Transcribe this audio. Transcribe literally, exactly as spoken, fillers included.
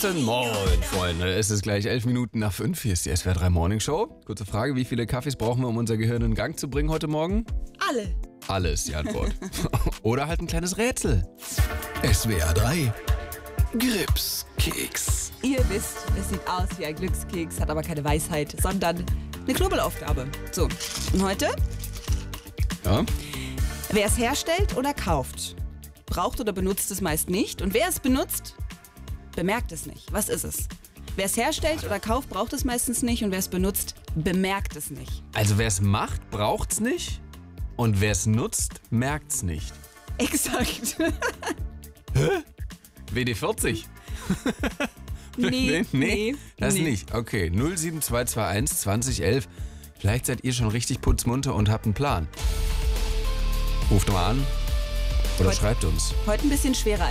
Guten Morgen, Freunde. Es ist gleich elf Minuten nach fünf. Hier ist die S W R drei Morning Show. Kurze Frage, wie viele Kaffees brauchen wir, um unser Gehirn in Gang zu bringen heute Morgen? Alle. Alle ist die Antwort. Oder halt ein kleines Rätsel. S W R drei Gripskeks. Ihr wisst, es sieht aus wie ein Glückskeks, hat aber keine Weisheit, sondern eine Knobelaufgabe. So, und heute? Ja? Wer es herstellt oder kauft, braucht oder benutzt es meist nicht. Und wer es benutzt, bemerkt es nicht. Was ist es? Wer es herstellt oder kauft, braucht es meistens nicht. Und wer es benutzt, bemerkt es nicht. Also wer es macht, braucht's nicht. Und wer es nutzt, merkt's nicht. Exakt. W D vierzig? Nee, nee, nee, das nee. nicht. Okay, null sieben zwei zwei eins zwanzig elf. Vielleicht seid ihr schon richtig putzmunter und habt einen Plan. Ruft mal an oder Heute- schreibt uns. Heute ein bisschen schwerer